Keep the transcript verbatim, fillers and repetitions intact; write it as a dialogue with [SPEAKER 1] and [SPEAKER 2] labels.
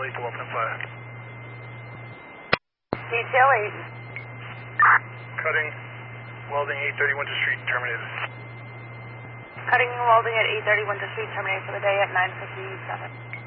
[SPEAKER 1] eight to open fire.
[SPEAKER 2] Detail eight.
[SPEAKER 1] Cutting, welding eight thirty Winter Street, terminated.
[SPEAKER 2] Cutting and welding at eight thirty Winter Street, terminated for the day at nine fifty-seven.